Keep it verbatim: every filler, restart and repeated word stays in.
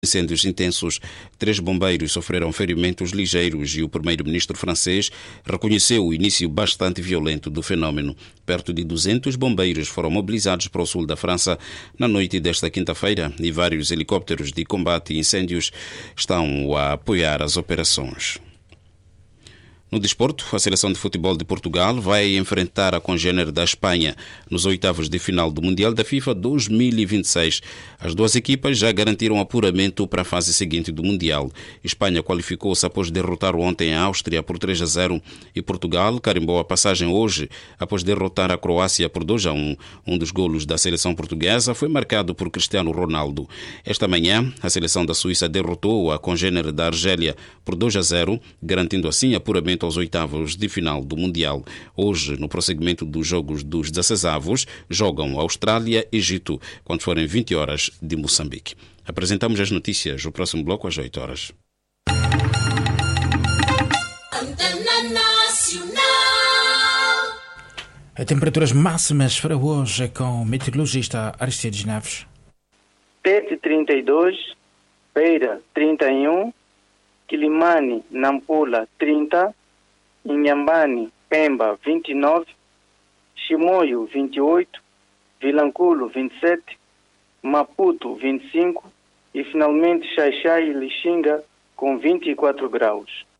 Incêndios intensos, três bombeiros sofreram ferimentos ligeiros e o primeiro-ministro francês reconheceu o início bastante violento do fenômeno. Perto de duzentos bombeiros foram mobilizados para o sul da França na noite desta quinta-feira e vários helicópteros de combate a incêndios estão a apoiar as operações. No desporto, a seleção de futebol de Portugal vai enfrentar a congênere da Espanha nos oitavos de final do Mundial da FIFA dois mil e vinte e seis. As duas equipas já garantiram apuramento para a fase seguinte do Mundial. Espanha qualificou-se após derrotar ontem a Áustria por três a zero e Portugal carimbou a passagem hoje após derrotar a Croácia por dois a um. Um dos golos da seleção portuguesa foi marcado por Cristiano Ronaldo. Esta manhã, a seleção da Suíça derrotou a congênere da Argélia por dois a zero, garantindo assim apuramento aos oitavos de final do Mundial. Hoje, no prosseguimento dos jogos dos dezesseisavos, jogam Austrália e Egito, quando forem vinte horas de Moçambique. Apresentamos as notícias, o próximo bloco às oito horas. As temperaturas máximas para hoje é com o meteorologista Aristides Neves. Tete trinta e dois, Beira trinta e um, Quilimane, Nampula trinta, Inhambane, Pemba vinte e nove, Chimoio vinte e oito, Vilanculo vinte e sete, Maputo vinte e cinco e finalmente Xaixai e Lixinga com vinte e quatro graus.